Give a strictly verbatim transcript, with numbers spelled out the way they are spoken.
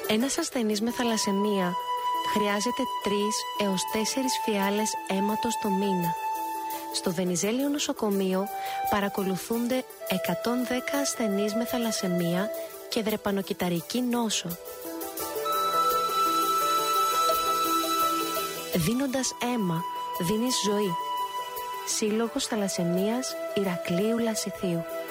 Ένας ασθενής με θαλασσαιμία χρειάζεται τρεις έως τέσσερις φιάλες αίματος το μήνα. Στο Βενιζέλιο νοσοκομείο παρακολουθούνται εκατόν δέκα ασθενείς με θαλασσαιμία και δρεπανοκυταρική νόσο. Δίνοντας αίμα, δίνεις ζωή. Σύλλογος Θαλασσαιμίας Ηρακλείου Λασιθίου.